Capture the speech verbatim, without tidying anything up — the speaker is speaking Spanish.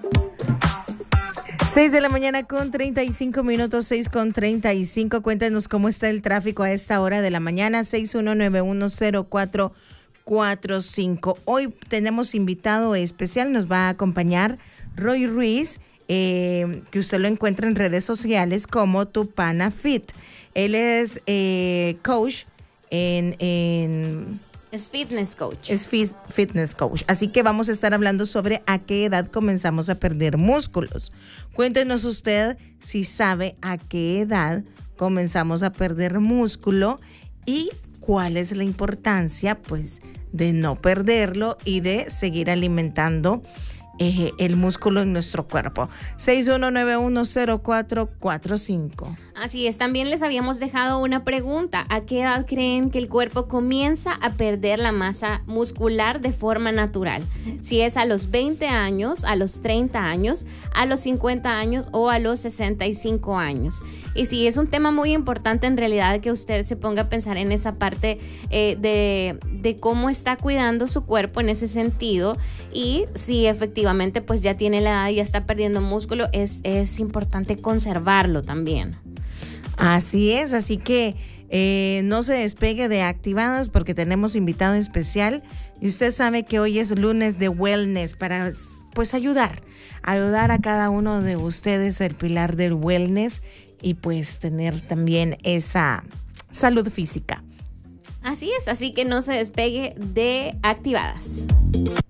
seis de la mañana con treinta y cinco minutos, seis con treinta y cinco. Cuéntenos cómo está el tráfico a esta hora de la mañana, seis uno nueve uno cero cuatro cuatro cinco. Hoy tenemos invitado especial, nos va a acompañar Roy Ruiz, eh, que usted lo encuentra en redes sociales como Tupana Fit. Él es eh, coach en... en Es fitness coach. Es fit, fitness coach. Así que vamos a estar hablando sobre a qué edad comenzamos a perder músculos. Cuéntenos usted si sabe a qué edad comenzamos a perder músculo y cuál es la importancia, pues, de no perderlo y de seguir alimentando eh, el músculo en nuestro cuerpo. seis uno nueve uno cero cuatro cuatro cinco. Así es, también les habíamos dejado una pregunta. ¿A qué edad creen que el cuerpo comienza a perder la masa muscular de forma natural? Si es a los veinte años, a los treinta años, a los cincuenta años o a los sesenta y cinco años. Y sí, es un tema muy importante en realidad que usted se ponga a pensar en esa parte eh, de, de cómo está cuidando su cuerpo en ese sentido, y si efectivamente pues ya tiene la edad y ya está perdiendo músculo, es, es importante conservarlo también. Así es, así que eh, no se despegue de Activadas porque tenemos invitado especial y usted sabe que hoy es lunes de wellness para pues ayudar, ayudar a cada uno de ustedes el pilar del wellness y pues tener también esa salud física. Así es, así que no se despegue de Activadas.